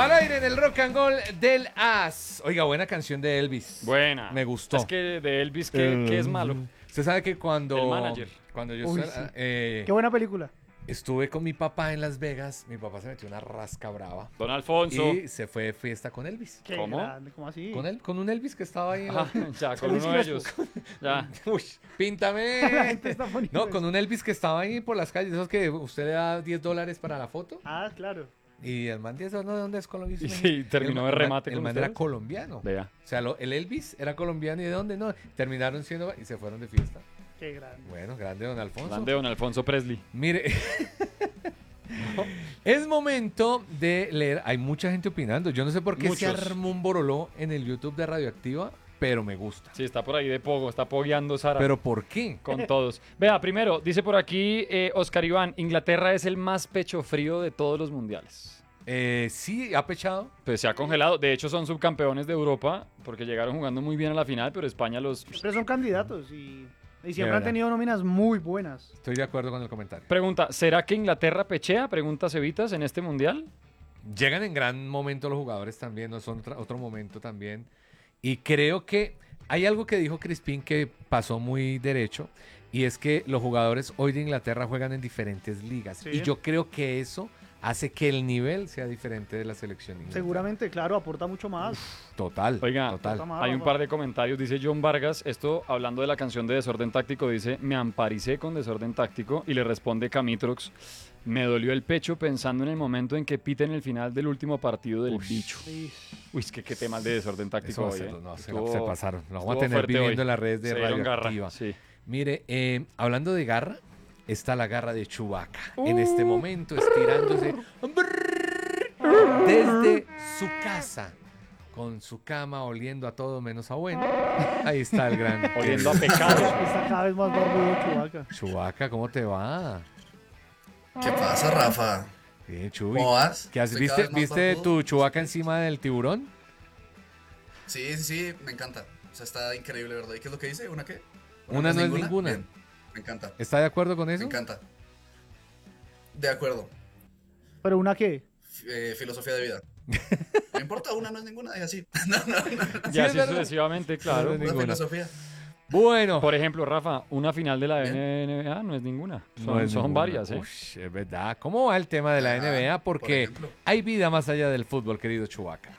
Al aire en el Rock and Roll del As. Oiga, buena canción de Elvis. Buena. Me gustó. Es que de Elvis, ¿qué es malo? Usted sabe que cuando... El manager. Cuando yo Uy, estaba, sí. Qué buena película. estuve con mi papá en Las Vegas, mi papá se metió una rasca brava. Don Alfonso. Y se fue de fiesta con Elvis. Qué ¿Cómo? grande, ¿cómo así? Con un Elvis que estaba ahí. Ah, ya, con Elvis uno de Crespo. ellos. Ya. Uy, La píntame. gente está poniendo No, eso. con un Elvis que estaba ahí por las calles. Esos que usted le da $10 para la foto. Ah, claro. Y el man $10, ¿no? ¿De dónde es colombiano? Y sí, terminó de remate El con man era ustedes. colombiano. Vea. O sea, el Elvis era colombiano y ¿de dónde? No, terminaron siendo y se fueron de fiesta. Qué grande. Bueno, grande don Alfonso. Grande Don Alfonso Presley. Mire, es momento de leer. Hay mucha gente opinando. Yo no sé por qué se Muchos. armó un boroló en el YouTube de Radioactiva, pero me gusta. Sí, está por ahí de pogo, está pogueando Sara. ¿Pero por qué? Con todos. Vea, primero, dice por aquí Oscar Iván, Inglaterra es el más pecho frío de todos los mundiales. Sí, ha pechado. Pues se ha congelado. De hecho, son subcampeones de Europa porque llegaron jugando muy bien a la final, pero España los... Siempre son candidatos y siempre verdad. han tenido nóminas muy buenas. Estoy de acuerdo con el comentario. Pregunta, ¿será que Inglaterra pechea? Pregunta Cevitas en este mundial. Llegan en gran momento los jugadores también, no son otro momento también. Y creo que hay algo que dijo Crispín que pasó muy derecho, y es que los jugadores hoy de Inglaterra juegan en diferentes ligas. Sí. Y yo creo que eso hace que el nivel sea diferente de la selección inglesa. Seguramente, claro, aporta mucho más. Total, Oiga, total. Hay un par de comentarios, dice John Vargas, esto hablando de la canción de Desorden Táctico, dice, me amparicé con Desorden Táctico, y le responde Camitrox, me dolió el pecho pensando en el momento en que piten el final del último partido del bicho. Sí. Uy, es que qué temas de Desorden Eso Táctico va a hoy, ser- ¿eh? no, Estuvo- se pasaron. Lo vamos a estuvo tener fuerte viviendo hoy. en las redes de Se dieron garra, Radioactiva. sí. Mire, hablando de garra, está la garra de Chewbacca. En este momento estirándose desde su casa, con su cama oliendo a todo menos a bueno. Ahí está el gran Oliendo a pecado. Está cada vez más barbudo Chewbacca. Chewbacca, ¿cómo te va? ¿Qué pasa, Rafa? Bien, Chuy. ¿Cómo vas? ¿Qué haces? Estoy cada ¿Viste, vez más viste barbudo. tu Chewbacca encima del tiburón? Sí, me encanta. O sea, está increíble, ¿verdad? ¿Y qué es lo que dice? ¿Una qué? Una no es ninguna. Bien, me encanta, ¿Está de acuerdo con me eso? encanta. De acuerdo. ¿Pero una qué? Filosofía de vida. No importa, una no es ninguna, es así. No. Y Sí, así es verdad. sucesivamente, claro. No es Una ninguna. filosofía. Bueno. Por ejemplo, Rafa, una final de la Bien. NBA no es ninguna. Son, No es son ninguna. varias, ¿eh? Ush, es verdad. ¿Cómo va el tema de la Ah, NBA? por Porque ejemplo. hay vida más allá del fútbol, querido Chewbacca.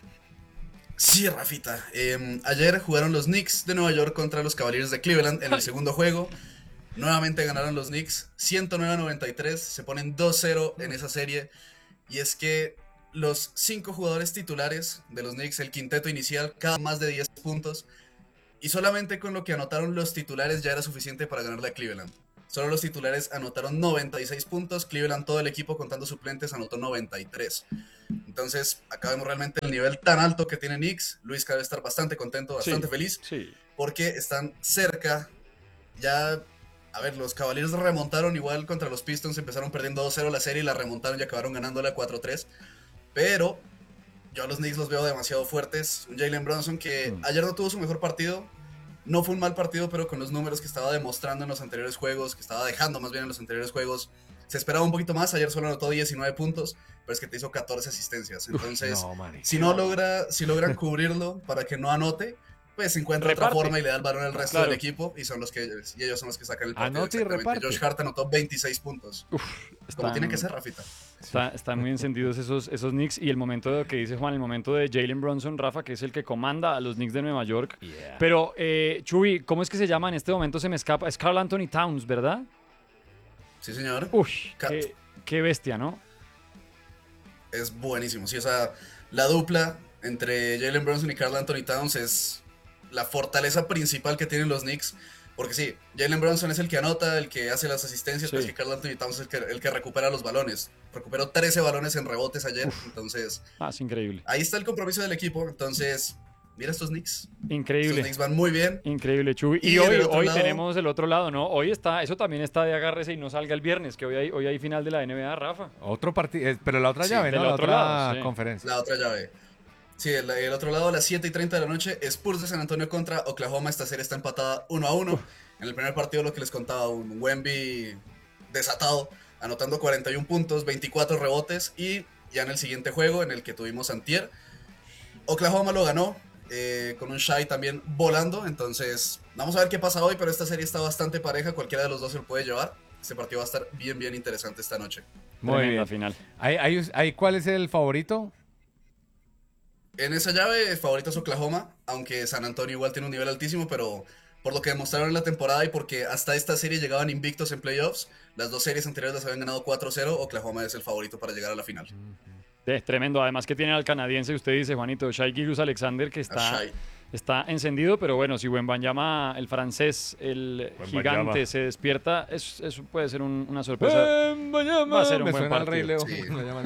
Sí, Rafita. Ayer jugaron los Knicks de Nueva York contra los Cavaliers de Cleveland en el segundo juego. Nuevamente ganaron los Knicks 109-93. Se ponen 2-0 en esa serie. Y es que los 5 jugadores titulares de los Knicks, el quinteto inicial, cada más de 10 puntos. Y solamente con lo que anotaron los titulares ya era suficiente para ganarle a Cleveland. Solo los titulares anotaron 96 puntos. Cleveland, todo el equipo contando suplentes, anotó 93. Entonces, acá vemos realmente el nivel tan alto que tiene Knicks. Luis cabe estar bastante contento, bastante Sí, feliz, Sí. porque están cerca. Ya, a ver, los Cavaliers remontaron igual contra los Pistons, empezaron perdiendo 2-0 la serie y la remontaron y acabaron ganándola 4-3. Pero yo a los Knicks los veo demasiado fuertes. Un Jalen Brunson que ayer no tuvo su mejor partido. No fue un mal partido, pero con los números que estaba demostrando en los anteriores juegos, que estaba dejando más bien en los anteriores juegos, se esperaba un poquito más. Ayer solo anotó 19 puntos, pero es que te hizo 14 asistencias. Entonces, no, marica. si logran cubrirlo para que no anote, pues encuentra Reparte. otra forma y le da el balón al resto Claro. del equipo y ellos son los que sacan el partido. Anote y exactamente. reparte. Josh Hart anotó 26 puntos. Como Están- tiene que ser, Rafita. Están muy encendidos esos Knicks. Y el momento de que dice Juan, el momento de Jalen Brunson, Rafa, que es el que comanda a los Knicks de Nueva York. Yeah. Pero, Chuy, ¿cómo es que se llama? En este momento se me escapa. Es Karl Anthony Towns, ¿verdad? Sí, señor. Uy, Cat. qué bestia, ¿no? Es buenísimo. Sí, o sea, la dupla entre Jalen Brunson y Karl Anthony Towns es la fortaleza principal que tienen los Knicks. Porque sí, Jalen Brunson es el que anota, el que hace las asistencias, Sí. pero es que Karl Anthony Towns es el que recupera los balones. Recuperó 13 balones en rebotes ayer. Entonces, Ah, es increíble. ahí está el compromiso del equipo. Entonces, mira estos Knicks. Estos Increíble. Knicks van muy bien. Increíble, Chuy. Y Y hoy, del otro hoy lado- tenemos el otro lado, ¿no? Hoy está, eso también está de agárrese y no salga el viernes, que hoy hay final de la NBA, Rafa. Otro partido, pero la otra Sí, llave, del ¿no? La otro otra lado, sí. conferencia. La otra llave. Sí, el otro lado a las 7:30 de la noche, Spurs de San Antonio contra Oklahoma. Esta serie está empatada 1-1. En el primer partido, lo que les contaba, un Wemby desatado, anotando 41 puntos, 24 rebotes y ya en el siguiente juego, en el que tuvimos antier, Oklahoma lo ganó, con un Shai también volando. Entonces, vamos a ver qué pasa hoy, pero esta serie está bastante pareja. Cualquiera de los dos se lo puede llevar. Este partido va a estar bien, bien interesante esta noche. Muy Tremenda bien. final. ¿Cuál es el favorito? En esa llave, el favorito es Oklahoma, aunque San Antonio igual tiene un nivel altísimo, pero por lo que demostraron en la temporada y porque hasta esta serie llegaban invictos en playoffs, las dos series anteriores las habían ganado 4-0, Oklahoma es el favorito para llegar a la final. Es tremendo. Además que tiene al canadiense, usted dice, Juanito, Shai Gilgeous-Alexander, que está encendido, pero bueno, si Wembanyama, el francés, el gigante, se despierta, eso puede ser una sorpresa. Va a ser un Me buen suena al Rey partido. León. Sí. Wembanyama,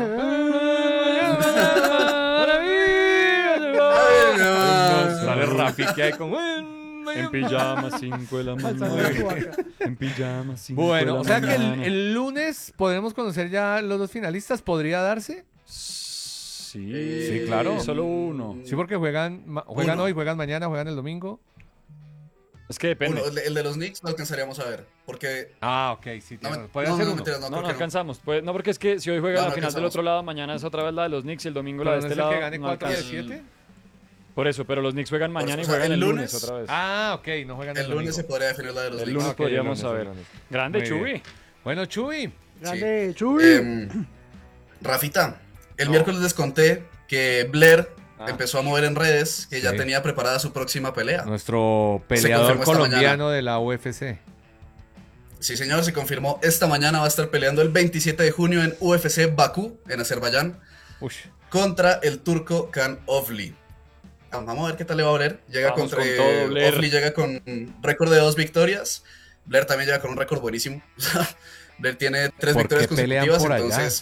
¿no? Sale Rafi que hay con En pijama, 5 de la mañana. En pijama, 5 de la Bueno, o sea que mañana. el lunes podemos conocer ya los dos finalistas. ¿Podría darse? Sí, Sí, claro. Solo uno. Sí, porque juegan Uno. hoy, juegan mañana, juegan el domingo. Es que depende. El de los Knicks no alcanzaríamos a ver, porque... Ah, ok, sí. Puede no, ser no, uno. mentiras, No, creo no que alcanzamos. Pues, no, porque es que si hoy juega No, la no final del alcanzamos. otro lado, mañana es otra vez la de los Knicks y el domingo Pero la de no este es el lado. que gane no 4 de alcanza. 7. Por eso, pero los Knicks juegan mañana y o sea, juegan el el lunes lunes- otra vez. Ah, ok, no juegan el lunes domingo. se podría definir la de los El Knicks. lunes Ok, podríamos el saber. lunes. Grande, Muy Chubi. bien. Bueno, Chuy. Grande, Chuy. Rafita, el miércoles les conté que Blair Ah. empezó a mover en redes que ya Sí. tenía preparada su próxima pelea. Nuestro Se peleador confirmó esta colombiano mañana. de la UFC. Sí, señor, se confirmó. Esta mañana va a estar peleando el 27 de junio en UFC Bakú, en Azerbaiyán, Uy. contra el turco Kan Ofli. Vamos a ver qué tal le va a Blair. Llega Vamos contra con todo, Blair. Ofli llega con un récord de 2 victorias. Blair también llega con un récord buenísimo. Blair tiene 3 ¿Por victorias qué pelean consecutivas, por allá? entonces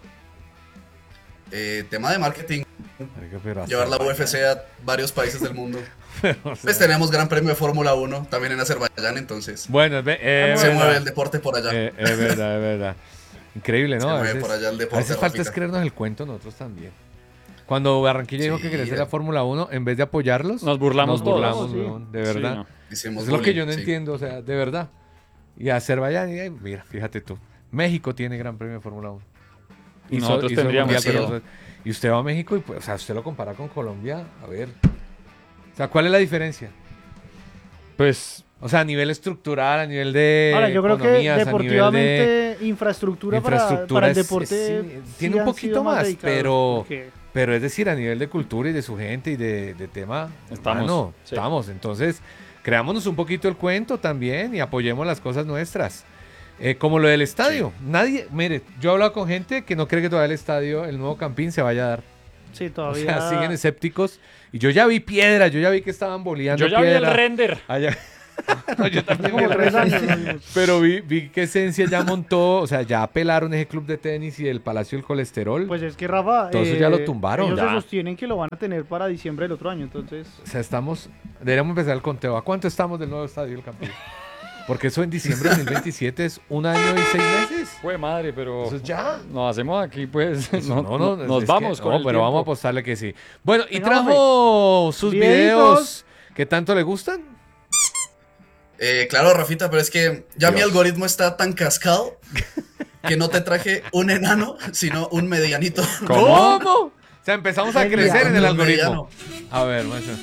tema de marketing, Marica, pero llevar la Azerbaiyán. UFC a varios países del mundo. O sea, Pues tenemos Gran Premio de Fórmula 1 también en Azerbaiyán, entonces Bueno, se verdad. mueve el deporte por allá. Es verdad, es verdad. Increíble, ¿no? Se A mueve veces, por allá el a deporte, veces falta es Rafita. creernos el cuento nosotros también. Cuando Barranquilla dijo Sí, que quería hacer la Fórmula 1, en vez de apoyarlos, Nos burlamos nos todos. burlamos, Sí. weón, de Sí, verdad. no. Hicimos Es lo que bullying, yo no sí. entiendo, o sea, de verdad. Y Azerbaiyán, y, mira, fíjate tú. México tiene Gran Premio de Fórmula 1. Y nosotros el tendríamos, Mundial, pero sí. nosotros- y usted va a México y, pues, o sea, usted lo compara con Colombia, a ver. O sea, ¿cuál es la diferencia? Pues O sea, a nivel estructural, a nivel de Ahora, yo creo que economías, a nivel de deportivamente, infraestructura, para el es- deporte tiene un han poquito sido más, dedicados, porque pero es decir, a nivel de cultura y de su gente y de tema, Estamos, hermano, sí. estamos. Entonces, creámonos un poquito el cuento también y apoyemos las cosas nuestras. Como lo del estadio. Nadie, mire, yo he hablado con gente que no cree que todavía el estadio, el nuevo Campín, se vaya a dar. sí, O todavía... sea, siguen escépticos. Y yo ya vi piedras, yo ya vi que estaban boleando yo ya vi piedra. el render. Allá. No, yo también como vi el 3 render. años. Pero vi que Esencia ya montó, o sea, ya apelaron ese club de tenis y el Palacio del Colesterol. Pues es que Rafa, Todo eso ya lo tumbaron. ellos Ya. se sostienen que lo van a tener para diciembre del otro año, entonces... O sea, deberíamos empezar el conteo. ¿A cuánto estamos del nuevo estadio del Campín? Porque eso en diciembre de 2027 es 1 año y 6 meses. Fue madre, pero Eso es ya. nos hacemos aquí, pues. No, nos es vamos que- con no, el pero vamos a tiempo. apostarle que sí. Bueno, y Venga, trajo sus Videitos. videos que tanto le gustan. Claro, Rafita, pero es que ya mi Dios. algoritmo está tan cascado que no te traje un enano, sino un medianito. ¿Cómo? O sea, empezamos a Mediano. crecer en el Un algoritmo. mediano. A ver, macho.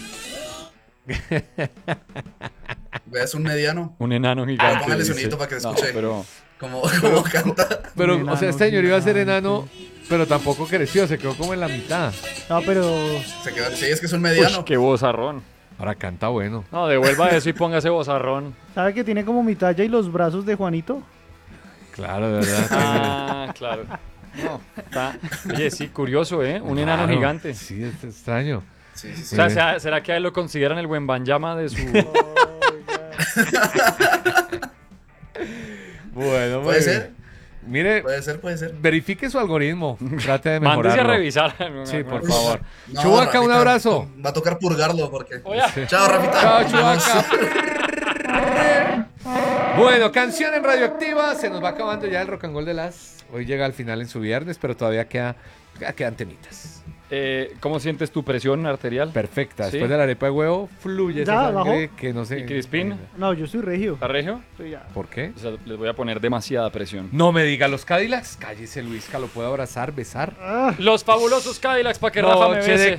¿Ves un mediano? Un enano gigante. póngale dice. sonidito para que se No, escuche. pero Como canta. Pero, Un o sea, enano este señor iba a ser enano, gigante. pero tampoco creció, se quedó como en la mitad. No, pero... Sí, es que es un mediano. uy, qué vozarrón. Ahora canta bueno. No, devuelva eso y póngase vozarrón. ¿Sabe que tiene como mi talla y los brazos de Juanito? Claro, de verdad. Ah, claro. No, oye, sí, curioso, ¿eh? Un enano Claro. gigante. Sí, es extraño. Sí, sí, O sí. sea, Sí. ¿será que a él lo consideran el buen Banyama de su... Bueno, muy Puede bien. ser, Mire, puede ser. verifique su algoritmo. Trate de mejorarlo. Mándese a revisar. Sí, por favor. No, Chubaca, Rafita, un abrazo. Va a tocar purgarlo porque. Oye, Chao, Rafita. Chao, Nos vemos. Chubaca. Bueno, canción en Radioactiva. Se nos va acabando ya el rock and roll de las. Hoy llega al final en su viernes, pero todavía quedan temitas. ¿Cómo sientes tu presión arterial? Perfecta. Sí. Después de la arepa de huevo, fluye esa ¿Ya sangre bajó? que no se... ¿Y Crispín? No, yo soy regio. ¿Está regio? Estoy ya. ¿Por qué? O sea, les voy a poner demasiada presión. No me diga los Cadillacs. Cállese, Luisca, lo puedo abrazar, besar. Ah, Los fabulosos Cadillacs para que Rafa me Noche bese. de